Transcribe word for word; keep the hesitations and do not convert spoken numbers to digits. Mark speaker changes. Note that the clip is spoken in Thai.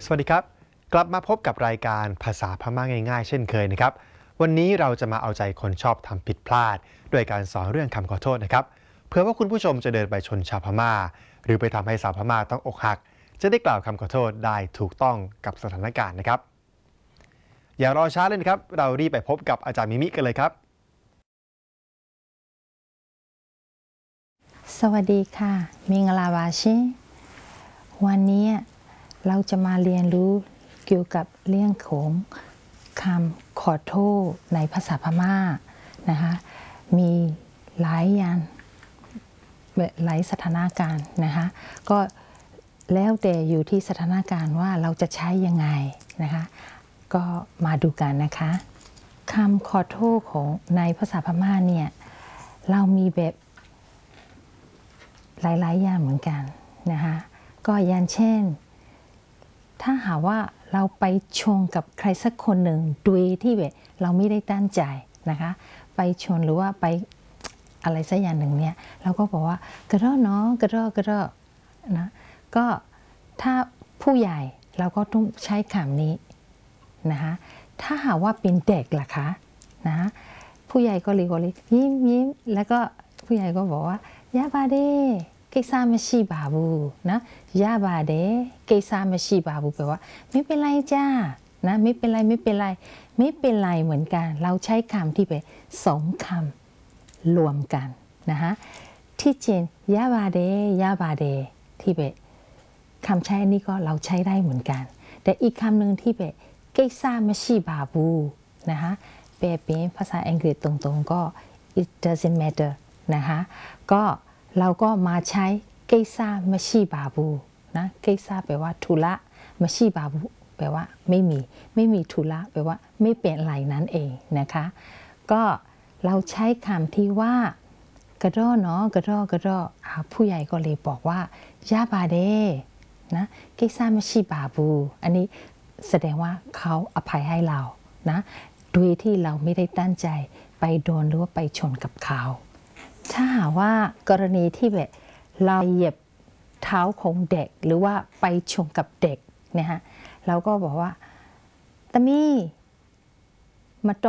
Speaker 1: สวัสดีครับกลับมาพบกับรายการภาษาพม่าง่ายๆเช่นเคยนะครับวันนี้เราจะมาเอาใจคนชอบทำผิดพลาดด้วยการสอนเรื่องคำขอโทษนะครับเพื่อว่าคุณผู้ชมจะเดินไปชนชาวพม่าหรือไปทำให้สาวพม่าต้องอกหักจะได้กล่าวคำขอโทษได้ถูกต้องกับสถานการณ์นะครับอย่ารอช้าเลยนะครับเรารีบไปพบกับอาจารย์มิมิกันเลยครับ
Speaker 2: สวัสดีค่ะมิงลาวาชิวันนี้เราจะมาเรียนรู้เกี่ยวกับเรื่องของคำขอโทษในภาษาพม่านะคะมีหลายอย่างหลายสถานการณ์นะคะก็แล้วแต่อยู่ที่สถานการณ์ว่าเราจะใช้ยังไงนะคะก็มาดูกันนะคะคำขอโทษของในภาษาพม่าเนี่ยเรามีแบบหลายๆอย่างเหมือนกันนะคะก็อย่างเช่นถ้าหากว่าเราไปชนกับใครสักคนหนึ่งโดยที่แบบเราไม่ได้ตั้งใจนะคะไปชนหรือว่าไปอะไรสักอย่างหนึ่งเนี่ยเราก็บอกว่ากระรอกเนาะกระรอกกระรอกนะก็ถ้าผู้ใหญ่เราก็ต้องใช้คำนี้นะคะถ้าหากว่าเป็นเด็กล่ะคะนะผู้ใหญ่ก็เลยก็เลยยิ้มยิ้มแล้วก็ผู้ใหญ่ก็บอกว่ายาบาเดกิซาไม่ชีบาบูนะยาบาเดกิซาไม่ชีบาบูแปลว่าไม่เป็นไรจ้านะไม่เป็นไรไม่เป็นไรไม่เป็นไรเหมือนกันเราใช้คำที่เป็นสองคำรวมกันนะคะที่จริงยาบาเดยาบาเดที่เป็นคำใช้อันนี้ก็เราใช้ได้เหมือนกันแต่อีกคำหนึ่งที่เป็นกิซาไม่ชีบาบูนะคะแปลเป็นภาษาอังกฤษตรงๆก็ it doesn't matter นะคะก็เราก็มาใช้เกซ่าไม่ชีบาบูนะเกซ่าแปลว่าธุระไม่ชีบาบูแปลว่าไม่มีไม่มีธุระแปลว่าไม่เป็นไรนั่นเองนะคะก็เราใช้คำที่ว่ากระรอกเนาะกระรอกกระรอกผู้ใหญ่ก็เลยบอกว่ายาบาเดนะเกซ่าไม่ชีบาบูอันนี้แสดงว่าเขาอภัยให้เรานะโดยที่เราไม่ได้ตั้งใจไปโดนหรือว่าไปชนกับเขาถ้าหากว่ากรณีที่แบบเราเหยียบเท้าของเด็กหรือว่าไปชนกับเด็กเนี่ยฮะเราก็บอกว่าตามีมา